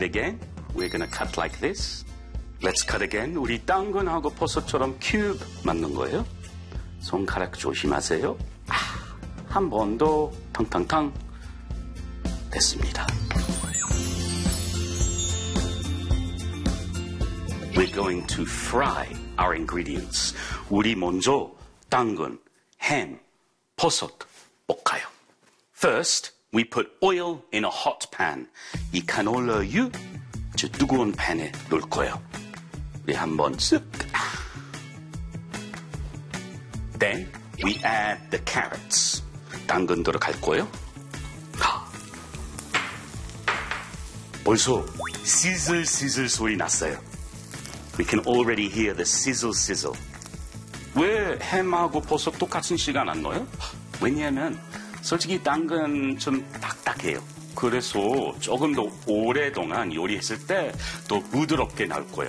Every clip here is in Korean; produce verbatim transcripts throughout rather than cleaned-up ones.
again, we're gonna cut like this. Let's cut again. 우리 당근하고 버섯처럼 큐브 만든 거예요. 손가락 조심하세요. 아, 한 번 더 탕탕탕 됐습니다. We're going to fry our ingredients. 우리 먼저 당근, 햄, 버섯 볶아요. First, we put oil in a hot pan. 이 카놀라유 저 뜨거운 팬에 넣을 거예요. 우리 한번 쓱. Then we add the carrots. 당근 들어갈 거예요. 벌써 시슬 시슬 소리 났어요. We can already hear the sizzle sizzle. 왜 햄하고 버섯 똑같은 시간 안 넣어요? 왜냐하면 솔직히 당근 좀 딱딱해요. 그래서 조금 더 오랫동안 요리했을 때 더 부드럽게 나올 거예요.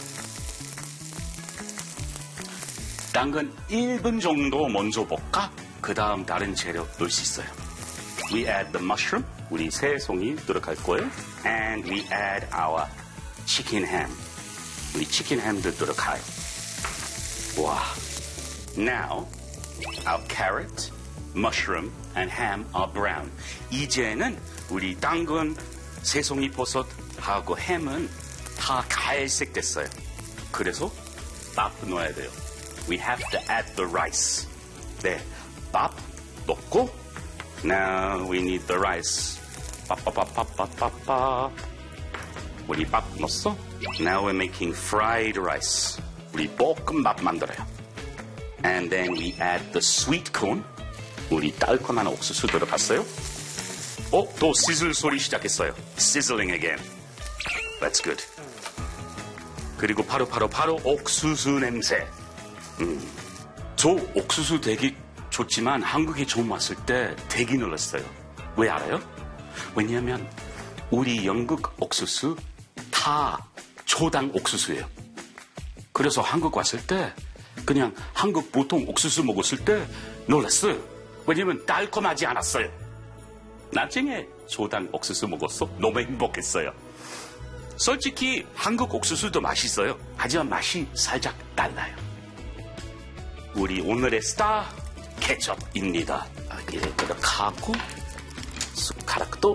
당근 일 분 정도 먼저 볶아 그 다음 다른 재료 넣을 수 있어요. We add the mushroom. 우리 새송이 들어갈 거예요. And we add our chicken ham. 우리 치킨 햄도 들어가요. 와. Now, our carrot, mushroom, and ham are brown. 이제는 우리 당근, 새송이 버섯하고 햄은 다 갈색 됐어요. 그래서 밥 넣어야 돼요. We have to add the rice. 네, 밥 넣고 Now we need the rice. 빠빠빠빠빠빠빠. 우리 밥 넣었어? Now we're making fried rice. 우리 볶음밥 만들어요. And then we add the sweet corn. 우리 달콤한 옥수수 들어갔어요? 어? 또 시즐 소리 시작했어요. Sizzling again. That's good. 그리고 바로 바로 바로 옥수수 냄새. 음, 저 옥수수 되게 좋지만 한국에 처음 왔을 때 되게 놀랐어요. 왜 알아요? 왜냐하면 우리 영국 옥수수 다 초당 옥수수예요. 그래서 한국 왔을 때 그냥 한국 보통 옥수수 먹었을 때 놀랐어요. 왜냐하면 달콤하지 않았어요. 나중에 초당 옥수수 먹었어. 너무 행복했어요. 솔직히 한국 옥수수도 맛있어요. 하지만 맛이 살짝 달라요. 우리 오늘의 스타 케첩입니다. 이렇게 하고 숟가락도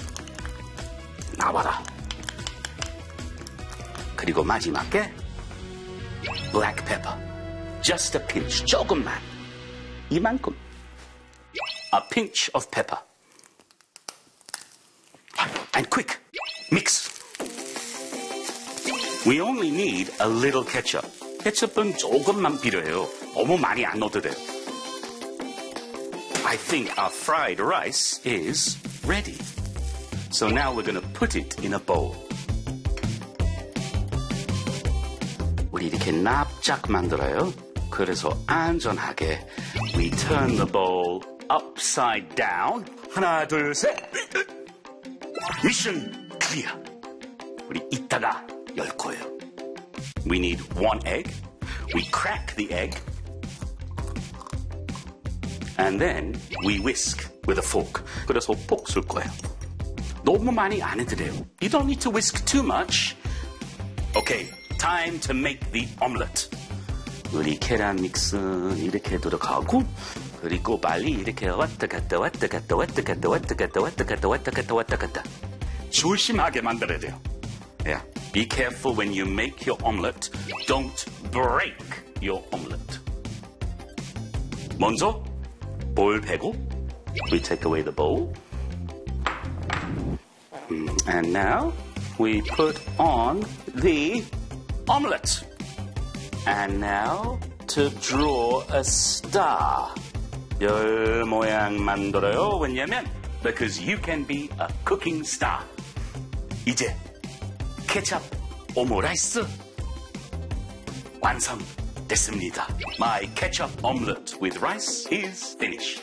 나와라. 그리고 마지막에 black pepper. Just a pinch. 조금만. 이만큼. A pinch of pepper. And quick. Mix. We only need a little ketchup. 케첩은 조금만 필요해요. 너무 많이 안 넣어도 돼요. I think our fried rice is ready. So now we're going to put it in a bowl. 우리 이렇게 납작 만들어요. 그래서 안전하게 we turn the bowl upside down. 하나, 둘, 셋. 미션 클리어. 우리 이따가 열 거예요. We need one egg. We crack the egg. And then we whisk with a fork. 그래서 폭 쓸 거예요. 너무 많이 안 해도 돼요. You don't need to whisk too much. Okay, time to make the omelette. 우리 계란 믹스는 이렇게 들어가고 그리고 빨리 이렇게 왔다 갔다 왔다 갔다 왔다 갔다 왔다 갔다 왔다 갔다 왔다 갔다 왔다 갔다 조심하게 만들어야 돼요. Yeah. Be careful when you make your omelette. Don't break your omelette. 먼저 볼 빼고 we take away the bowl. And now we put on the omelette. And now to draw a star. 별 모양 만들어요. 왜냐면 because you can be a cooking star. 이제 케첩 오므라이스 완성됐습니다. My ketchup omelette with rice is finished.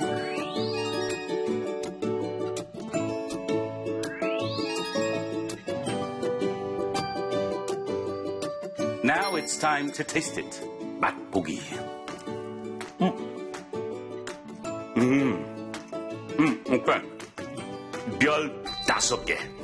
Now it's time to taste it. 맛보기. 음, 음, 음, 오빠 별 다섯 개.